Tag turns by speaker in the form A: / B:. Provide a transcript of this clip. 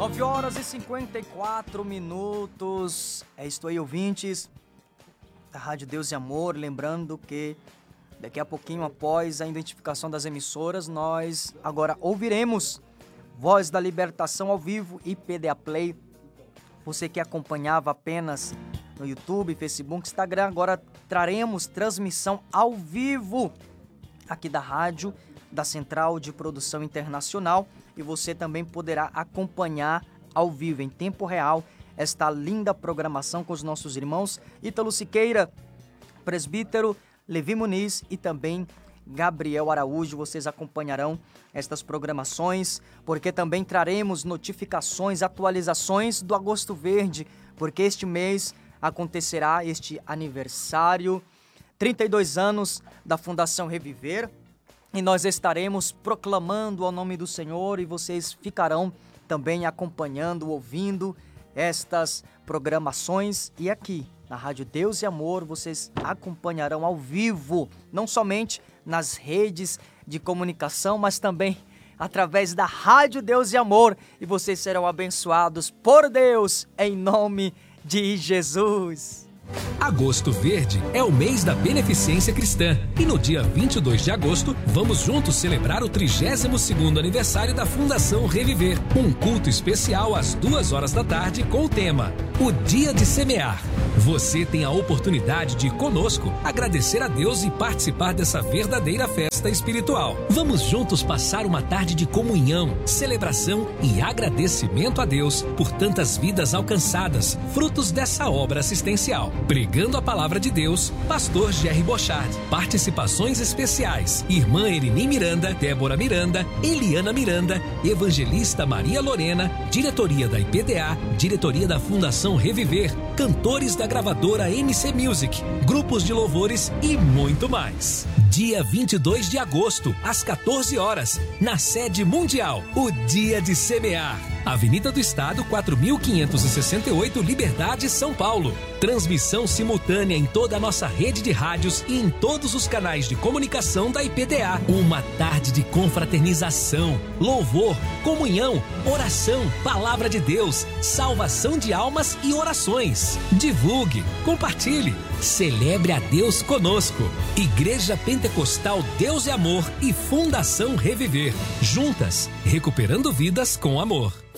A: 9h54. É isto aí, ouvintes da Rádio Deus e Amor. Lembrando que daqui a pouquinho, após a identificação das emissoras, nós agora ouviremos Voz da Libertação ao vivo e PDA Play. Você que acompanhava apenas no YouTube, Facebook, Instagram, agora traremos transmissão ao vivo aqui da rádio, da Central de Produção Internacional, e você também poderá acompanhar ao vivo, em tempo real, esta linda programação com os nossos irmãos Ítalo Siqueira, presbítero, Levi Muniz e também Gabriel Araújo. Vocês acompanharão estas programações, porque também traremos notificações, atualizações do Agosto Verde, porque este mês acontecerá este aniversário, 32 anos da Fundação Reviver, e nós estaremos proclamando ao nome do Senhor, e vocês ficarão também acompanhando, ouvindo estas programações. E aqui, na Rádio Deus e Amor, vocês acompanharão ao vivo, não somente nas redes de comunicação, mas também através da Rádio Deus e Amor. E vocês serão abençoados por Deus, em nome de Jesus.
B: Agosto Verde é o mês da beneficência cristã e no dia 22 de agosto vamos juntos celebrar o 32º aniversário da Fundação Reviver. Um culto especial às 2h da tarde com o tema O Dia de Semear. Você tem a oportunidade de conosco agradecer a Deus e participar dessa verdadeira festa espiritual. Vamos juntos passar uma tarde de comunhão, celebração e agradecimento a Deus por tantas vidas alcançadas, frutos dessa obra assistencial. Pregando a palavra de Deus, Pastor Jerry Bochard. Participações especiais: Irmã Erini Miranda, Débora Miranda, Eliana Miranda, Evangelista Maria Lorena, Diretoria da IPDA, Diretoria da Fundação Reviver, cantores da gravadora MC Music, grupos de louvores e muito mais. Dia 22 de agosto, às 14h, na sede mundial, o Dia de Semear. Avenida do Estado, 4.568, Liberdade, São Paulo. Transmissão simultânea em toda a nossa rede de rádios e em todos os canais de comunicação da IPDA. Uma tarde de confraternização, louvor, comunhão, oração, palavra de Deus, salvação de almas e orações. Divulgue, compartilhe, celebre a Deus conosco. Igreja Pentecostal Deus e Amor e Fundação Reviver. Juntas, recuperando vidas com amor.